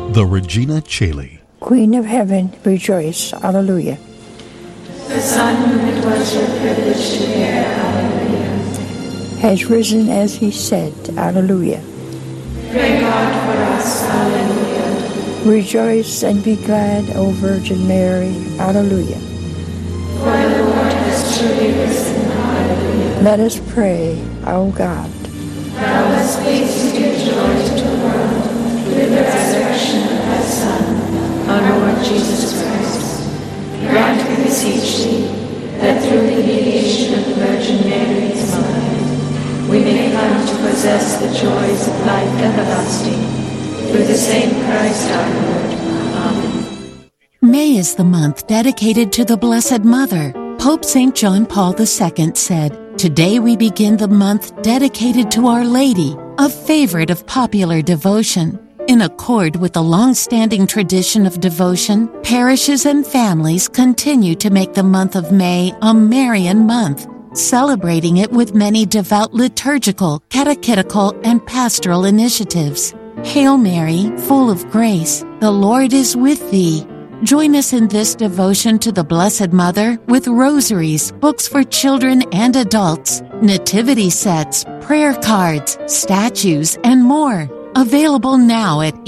The Regina Caeli. Queen of Heaven, rejoice. Alleluia. The Son whom it was your privilege to bear, Alleluia, has risen as he said. Alleluia. Pray God for us. Alleluia. Rejoice and be glad, O Virgin Mary. Alleluia. For the Lord has truly risen. Alleluia. Let us pray, O God. Thou hast pleased to give joy to the world through the resurrection of thy Son, our Lord Jesus Christ. Grant, we beseech thee, that through the mediation of the Virgin Mary, his mother, we may come to possess the joys of life everlasting, through the same Christ our Lord. Amen. May is the month dedicated to the Blessed Mother. Pope St. John Paul II said, "Today we begin the month dedicated to Our Lady, a favorite of popular devotion." In accord with the long-standing tradition of devotion, parishes and families continue to make the month of May a Marian month, celebrating it with many devout liturgical, catechetical, and pastoral initiatives. Hail Mary, full of grace, the Lord is with thee. Join us in this devotion to the Blessed Mother with rosaries, books for children and adults, nativity sets, prayer cards, statues, and more. Available now at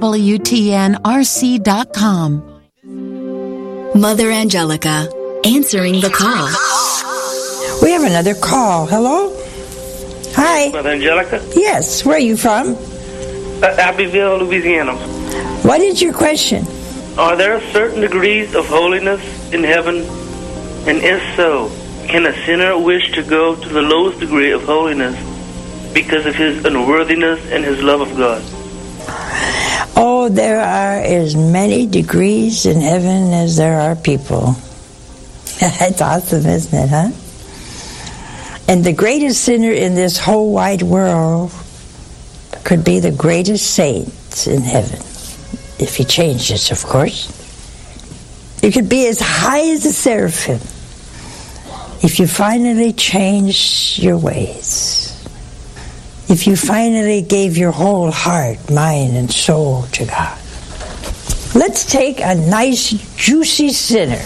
EWTNRC.com. Mother Angelica, answering the call. We have another call. Hello? Hi. Mother Angelica? Yes. Where are you from? Abbeville, Louisiana. What is your question? Are there certain degrees of holiness in heaven? And if so, can a sinner wish to go to the lowest degree of holiness because of his unworthiness and his love of God? Oh, there are as many degrees in heaven as there are people. That's awesome, isn't it, huh? And the greatest sinner in this whole wide world could be the greatest saint in heaven. If he changes, of course. You could be as high as the seraphim if you finally changed your ways. If you finally gave your whole heart, mind, and soul to God. Let's take a nice, juicy sinner.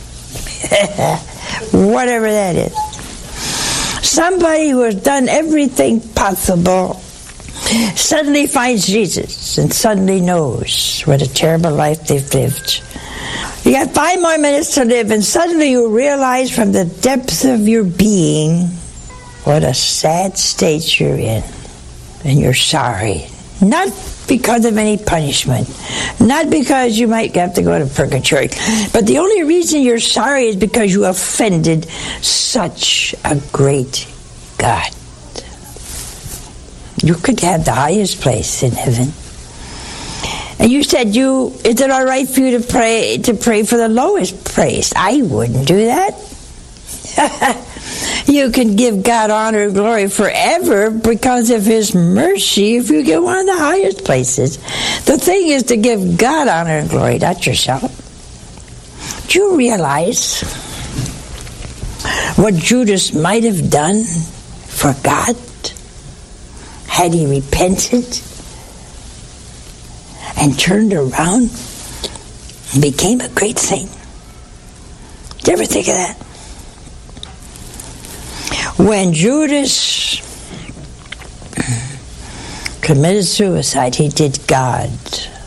Whatever that is. Somebody who has done everything possible suddenly finds Jesus and suddenly knows what a terrible life they've lived. You got 5 more minutes to live, and suddenly you realize from the depths of your being what a sad state you're in. And you're sorry. Not because of any punishment. Not because you might have to go to purgatory. But the only reason you're sorry is because you offended such a great God. You could have the highest place in heaven. And you said, is it all right for you to pray for the lowest place? I wouldn't do that. You can give God honor and glory forever because of His mercy if you get one of the highest places. The thing is to give God honor and glory, not yourself. Do you realize what Judas might have done for God had he repented and turned around and became a great saint? Did you ever think of that? When Judas committed suicide, he did God